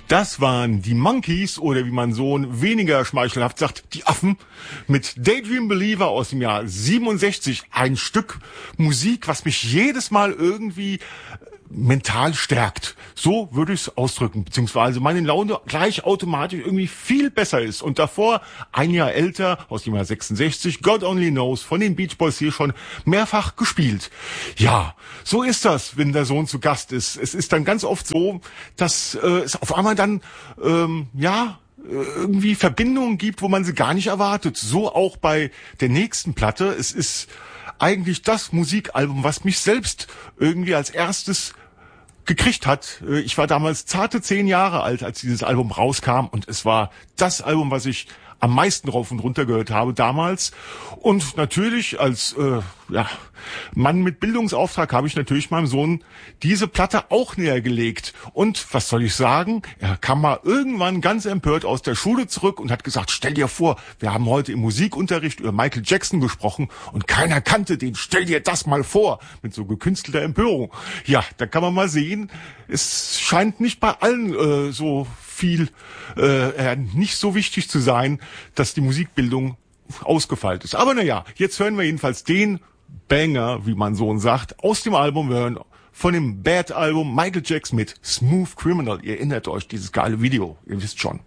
Das waren die Monkees oder wie mein Sohn weniger schmeichelhaft sagt, die Affen mit Daydream Believer aus dem Jahr 67. Ein Stück Musik, was mich jedes Mal irgendwie mental stärkt. So würde ich es ausdrücken, beziehungsweise meine Laune gleich automatisch irgendwie viel besser ist. Und davor, ein Jahr älter, aus dem Jahr 66, God Only Knows, von den Beach Boys hier schon mehrfach gespielt. Ja, so ist das, wenn der Sohn zu Gast ist. Es ist dann ganz oft so, dass es auf einmal dann, irgendwie Verbindungen gibt, wo man sie gar nicht erwartet. So auch bei der nächsten Platte. Es ist eigentlich das Musikalbum, was mich selbst irgendwie als erstes gekriegt hat. Ich war damals zarte 10 Jahre alt, als dieses Album rauskam, und es war das Album, was ich am meisten rauf und runter gehört habe damals. Und natürlich als Mann mit Bildungsauftrag habe ich natürlich meinem Sohn diese Platte auch näher gelegt. Und was soll ich sagen? Er kam mal irgendwann ganz empört aus der Schule zurück und hat gesagt, stell dir vor, wir haben heute im Musikunterricht über Michael Jackson gesprochen und keiner kannte den. Stell dir das mal vor. Mit so gekünstelter Empörung. Ja, da kann man mal sehen, es scheint nicht bei allen so viel nicht so wichtig zu sein, dass die Musikbildung ausgefeilt ist. Aber naja, jetzt hören wir jedenfalls den Banger, wie mein Sohn sagt, aus dem Album. Wir hören von dem Bad Album Michael Jackson mit Smooth Criminal. Ihr erinnert euch, dieses geile Video, ihr wisst schon.